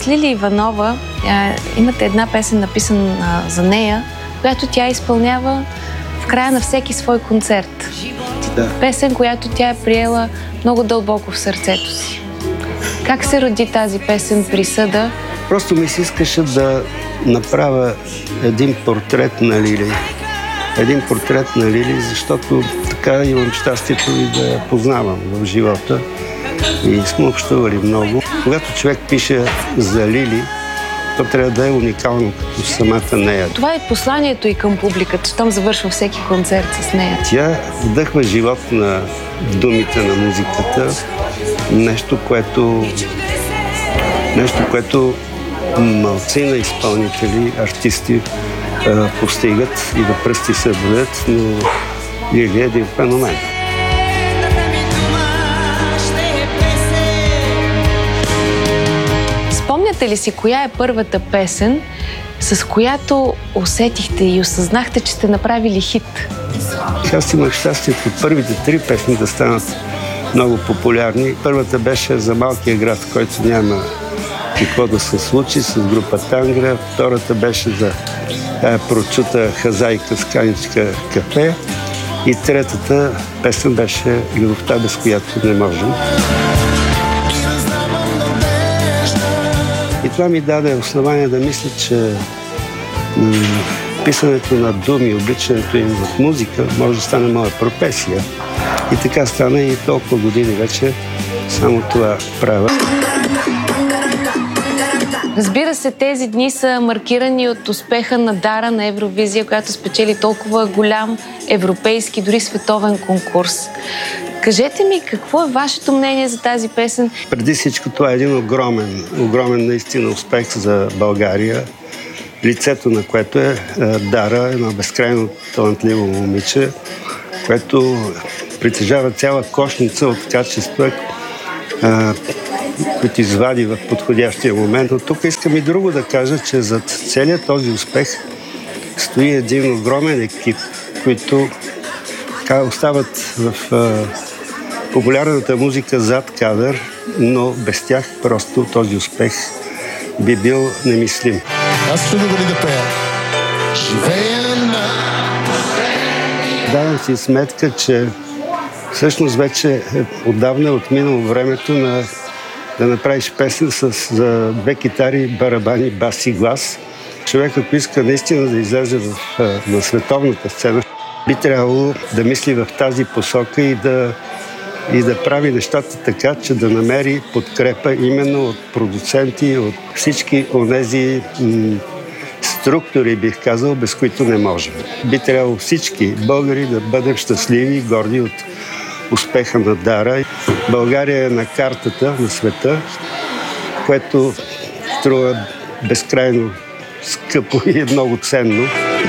Лили Иванова имате една песен, написана за нея, която тя изпълнява в края на всеки свой концерт. Да. Песен, която тя е приела много дълбоко в сърцето си. Как се роди тази песен "Присъда"? Просто ми се искаше да направя един портрет на Лили. Един портрет на Лили, защото така имам щастието и да я познавам в живота. И сме общували много. Когато човек пише за Лили, то трябва да е уникално като самата нея. Това е посланието и към публиката, щом завършва всеки концерт с нея. Тя вдъхва живот на думите на музиката. Нещо, което малцина изпълнители, артисти постигат и да пръсти се броят, но Лили е един феномен. Спомняте ли си коя е първата песен, с която усетихте и осъзнахте, че сте направили хит? Аз имах щастието първите 3 песни да станат много популярни. Първата беше за малкия град, в който няма какво да се случи, с група Тангра. Втората беше за прочута хазайка с каничка кафе. И третата песен беше "Любовта, без която не можем". И това ми даде основание да мисля, че писането на думи, обличането им в музика може да стане моя професия. И така стана и толкова години вече само това правя. Разбира се, тези дни са маркирани от успеха на Дара на Евровизия, която спечели толкова голям европейски, дори световен конкурс. Кажете ми, какво е вашето мнение за тази песен? Преди всичко това е един огромен наистина успех за България, лицето на което е Дара, едно безкрайно талантливо момиче, което притежава цяла кошница от качества, които извади в подходящия момент. Но тук искам и друго да кажа, че зад целият този успех стои един огромен екип, които остават в популярната музика зад кадър, но без тях просто този успех би бил немислим. Аз ще дали да пея. Давам си сметка, че всъщност вече отдавна е отминало времето да направиш песен с 2 китари, барабани, бас и глас. Човек, ако иска наистина да излезе на световната сцена, би трябвало да мисли в тази посока и да прави нещата така, че да намери подкрепа именно от продуценти, от всички онези структури, бих казал, без които не можем. Би трябвало всички българи да бъдем щастливи и горди от успеха на Дара. България е на картата на света, което струва безкрайно скъпо и е много ценно.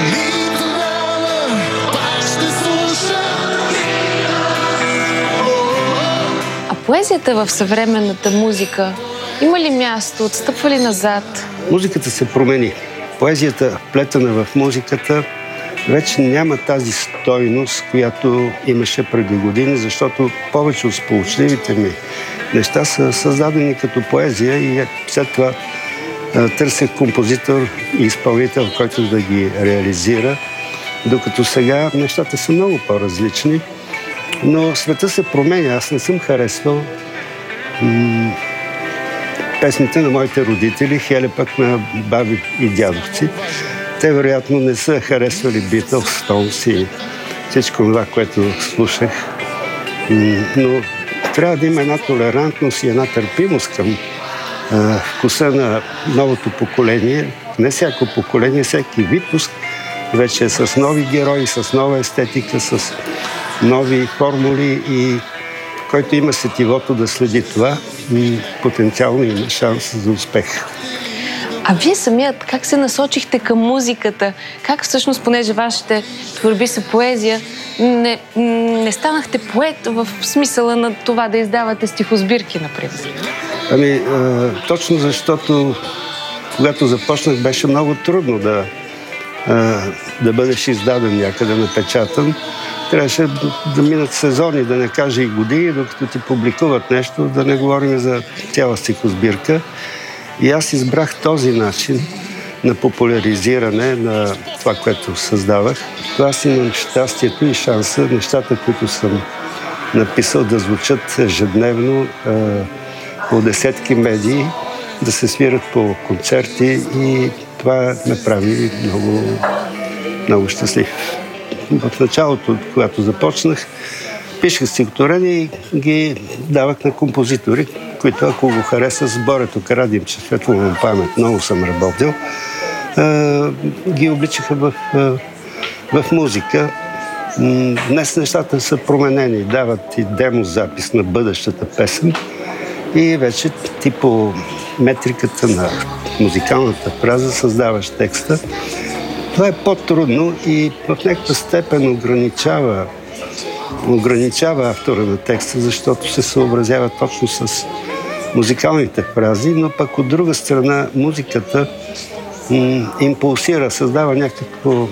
А поезията в съвременната музика има ли място? Отстъпва ли назад? Музиката се промени. Поезията, вплетена в музиката, вече няма тази стойност, която имаше преди години, защото повече от сполучливите ми неща са създадени като поезия и след това търсех композитор и изпълнител, който да ги реализира, докато сега нещата са много по-различни, но света се променя. Аз не съм харесвал песните на моите родители, хеле пък на баби и дядовци. Те вероятно не са харесвали Beatles, Stones и всичко това, което слушах. Но трябва да има една толерантност и една търпимост към вкуса на новото поколение. Не всяко поколение, всеки випуск вече е с нови герои, с нова естетика, с нови формули и който има сетивото да следи това, потенциално има шанс за успех. А вие самият как се насочихте към музиката? Как всъщност, понеже вашите творби са поезия, не станахте поет в смисъла на това да издавате стихосбирки, например? Точно защото когато започнах, беше много трудно да бъдеш издаден някъде, напечатан. Трябваше да минат сезони, да не кажа и години, докато ти публикуват нещо, да не говорим за цяла стихосбирка. И аз избрах този начин на популяризиране на това, което създавах. Аз имам щастието и шанса нещата, които съм написал, да звучат ежедневно по десетки медии, да се свират по концерти и това ме прави много, много щастлив. В началото, когато започнах, пишех стихотворения и ги давах на композитори, които, ако го хареса с Борето Карадимчев, светла му памет, много съм работил, ги обличаха в музика. Днес нещата са променени. Дават и демозапис на бъдещата песен и вече ти по метриката на музикалната фраза създаваш текста. Това е по-трудно и в някаква степен ограничава автора на текста, защото се съобразява точно с музикалните фрази, но пък от друга страна музиката импулсира, създава някакво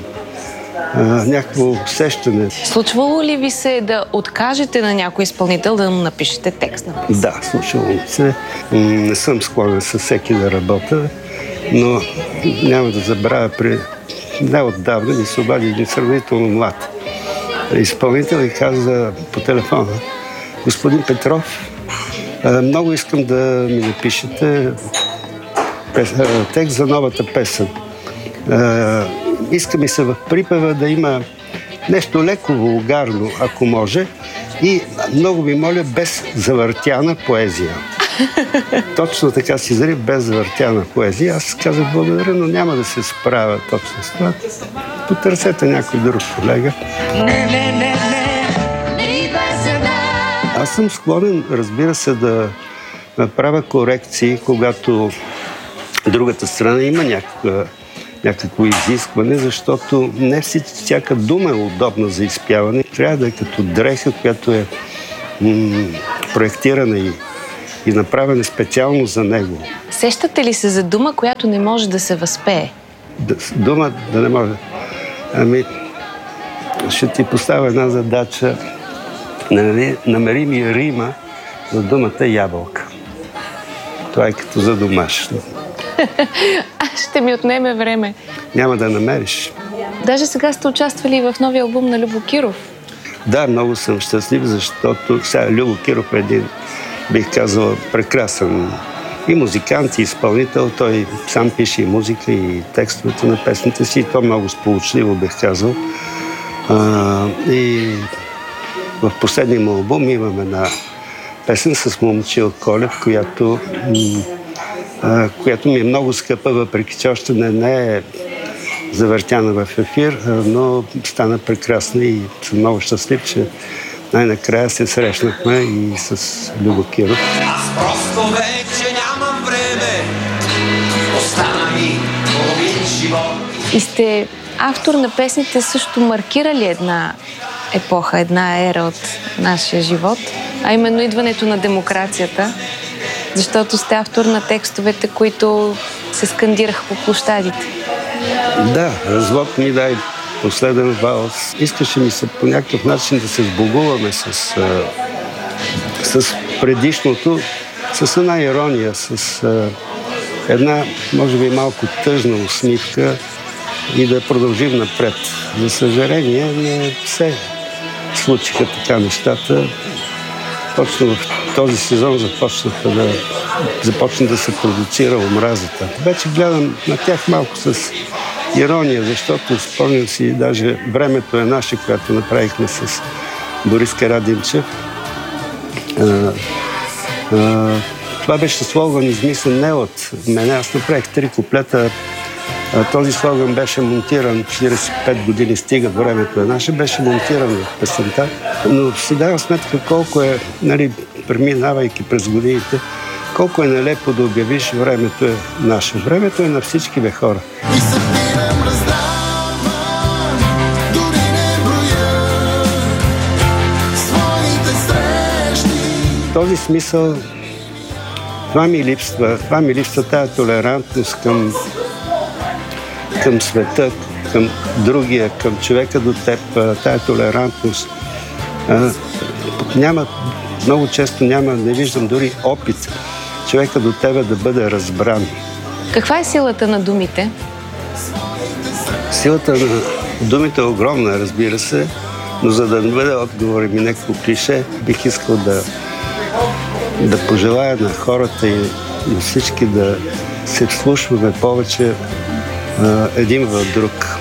усещане. Случвало ли ви се да откажете на някой изпълнител да му напишете текст? Да, случвало ми се. Не съм склонен със всеки да работя, но няма да забравя, неотдавна ми се обади един сравнително млад изпълнител и каза по телефона: господин Петров, много искам да ми напишете текст за новата песен. Иска ми се в припева да има нещо леко вулгарно, ако може, и много ви моля, без завъртяна поезия. Точно така си изрази, без завъртяна поезия. Аз казах благодаря, но няма да се справя точно с това. Потърсете някой друг колега. Аз съм склонен, разбира се, да правя корекции, когато другата страна има някакво изискване, защото не всяка дума е удобна за изпяване. Трябва да е като дреха, която е проектирана и направена специално за него. Сещате ли се за дума, която не може да се възпее? Дума да не може. Ще ти поставя една задача. Намери ми рима за думата ябълка. Това е като за домашно. Ще ми отнеме време. Няма да намериш. Даже сега сте участвали в новия албум на Любо Киров. Да, много съм щастлив, защото сега Любо Киров е един, бих казал, прекрасен и музикант, и изпълнител. Той сам пише и музика, и текстовете на песните си. И то много сполучливо, бих казал. И в последния му албум имаме една песен с Момчил Колев, която ми е много скъпа, въпреки че още не е завъртяна в ефир, но стана прекрасна и съм много щастлив, че най-накрая се срещнахме и с Любо Киров. Аз просто вече нямам време, остана ми половин живот. И сте автор на песните, също маркира ли една епоха, една ера от нашия живот, а именно идването на демокрацията, защото сте автор на текстовете, които се скандираха по площадите. Да, развод ми дай последен валс. Искаше ми се по някакъв начин да се сбогуваме с предишното, с една ирония, с една, може би, малко тъжна усмивка и да продължим напред. За съжаление, не се случиха така нещата. Точно в този сезон започна да се продуцира омразата. Вече гледам на тях малко с ирония, защото спомням си даже Времето е наше, което направихме с Борис Карадимчев. Това беше слоган измислен не от мен. Аз направих 3 куплета. Този слоган беше монтиран 45 години, стига Времето е наше, беше монтиран в песента. Но си давам сметка колко е, преминавайки през годините, колко е нелепо да обявиш Времето е наше. Времето е на всички бе хора. В този смисъл това ми липсва тая толерантност към света, към другия, към човека до теб, тая толерантност. Много често не виждам дори опит човека до тебе да бъде разбран. Каква е силата на думите? Силата на думите е огромна, разбира се, но за да не бъде отговор ми някакво клише, бих искал да пожелая на хората и на всички да се вслушваме повече един в друг.